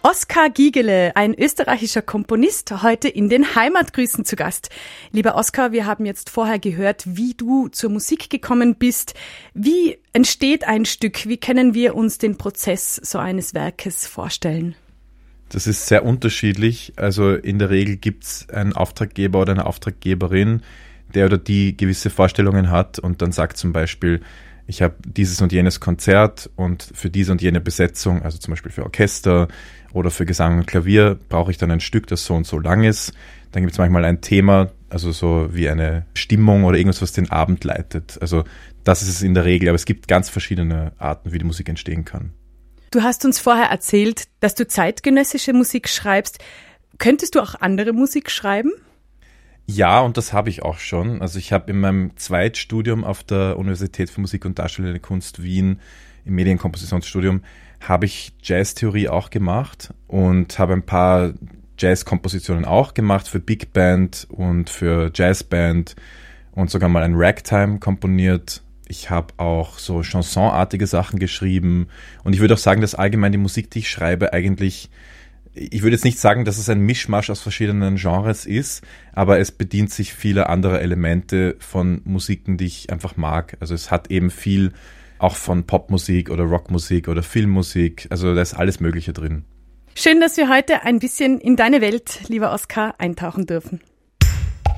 Oskar Giegele, ein österreichischer Komponist, heute in den Heimatgrüßen zu Gast. Lieber Oskar, wir haben jetzt vorher gehört, wie du zur Musik gekommen bist. Wie entsteht ein Stück? Wie können wir uns den Prozess so eines Werkes vorstellen? Das ist sehr unterschiedlich. Also in der Regel gibt es einen Auftraggeber oder eine Auftraggeberin, der oder die gewisse Vorstellungen hat und dann sagt zum Beispiel, ich habe dieses und jenes Konzert und für diese und jene Besetzung, also zum Beispiel für Orchester oder für Gesang und Klavier, brauche ich dann ein Stück, das so und so lang ist. Dann gibt es manchmal ein Thema, also so wie eine Stimmung oder irgendwas, was den Abend leitet. Also das ist es in der Regel, aber es gibt ganz verschiedene Arten, wie die Musik entstehen kann. Du hast uns vorher erzählt, dass du zeitgenössische Musik schreibst. Könntest du auch andere Musik schreiben? Ja, und das habe ich auch schon. Also ich habe in meinem Zweitstudium auf der Universität für Musik und Darstellende Kunst Wien im Medienkompositionsstudium habe ich Jazztheorie auch gemacht und habe ein paar Jazzkompositionen auch gemacht für Big Band und für Jazzband und sogar mal ein Ragtime komponiert. Ich habe auch so chansonartige Sachen geschrieben und ich würde auch sagen, dass allgemein die Musik, die ich schreibe, eigentlich, ich würde jetzt nicht sagen, dass es ein Mischmasch aus verschiedenen Genres ist, aber es bedient sich vieler anderer Elemente von Musiken, die ich einfach mag. Also es hat eben viel auch von Popmusik oder Rockmusik oder Filmmusik, also da ist alles Mögliche drin. Schön, dass wir heute ein bisschen in deine Welt, lieber Oskar, eintauchen dürfen.